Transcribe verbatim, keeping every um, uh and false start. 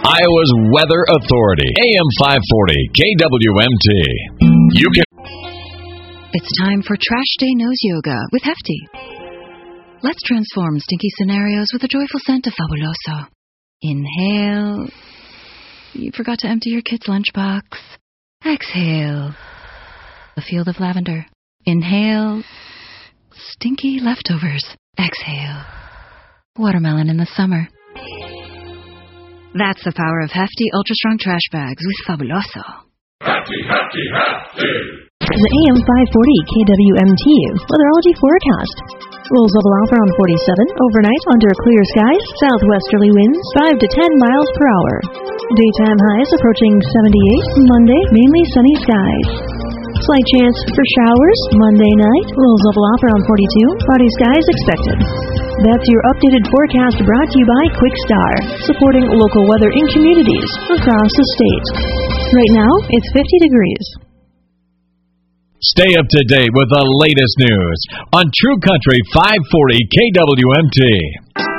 Iowa's Weather Authority, A M five forty, K W M T. You can... It's time for Trash Day Nose Yoga with Hefty. Let's transform stinky scenarios with a joyful scent of Fabuloso. Inhale. You forgot to empty your kid's lunchbox. Exhale. A field of lavender. Inhale. Stinky leftovers. Exhale. Watermelon in the summer. That's the power of Hefty Ultra Strong Trash Bags with Fabuloso. Hefty, Hefty, Hefty. The A M five forty K W M T Weatherology Forecast. Rolls level off around forty-seven. Overnight under clear skies. Southwesterly winds five to ten miles per hour. Daytime highs approaching seventy-eight. Monday, mainly sunny skies. Slight chance for showers Monday night. Rolls level off around forty-two. Cloudy skies expected. That's your updated forecast brought to you by Quickstar, supporting local weather in communities across the state. Right now, it's fifty degrees. Stay up to date with the latest news on True Country five forty K W M T.